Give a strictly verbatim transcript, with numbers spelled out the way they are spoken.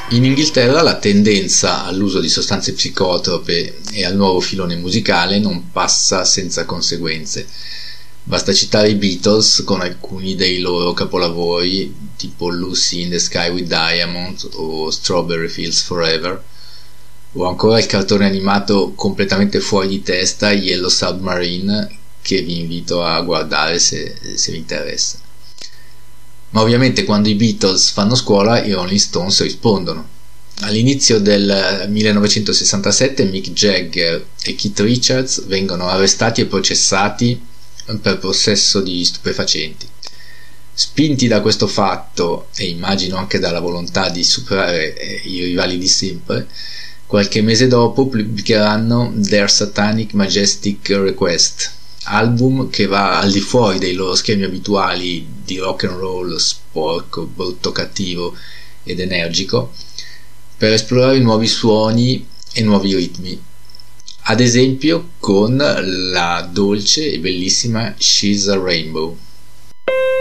In Inghilterra la tendenza all'uso di sostanze psicotrope e al nuovo filone musicale non passa senza conseguenze. Basta citare i Beatles con alcuni dei loro capolavori tipo Lucy in the Sky with Diamonds o Strawberry Fields Forever, o ancora il cartone animato completamente fuori di testa Yellow Submarine, che vi invito a guardare se, se vi interessa. Ma ovviamente quando i Beatles fanno scuola i Rolling Stones rispondono. All'inizio del millenovecentosessantasette Mick Jagger e Keith Richards vengono arrestati e processati per possesso di stupefacenti. Spinti da questo fatto, e immagino anche dalla volontà di superare i rivali di sempre, qualche mese dopo pubblicheranno Their Satanic Majestic Request, album che va al di fuori dei loro schemi abituali di rock and roll sporco, brutto, cattivo ed energico, per esplorare nuovi suoni e nuovi ritmi, ad esempio con la dolce e bellissima She's a Rainbow.